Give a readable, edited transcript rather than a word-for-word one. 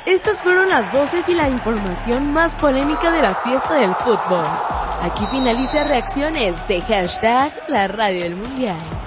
Estas fueron las voces y la información más polémica de la fiesta del fútbol. Aquí finaliza Reacciones de #La Radio del Mundial.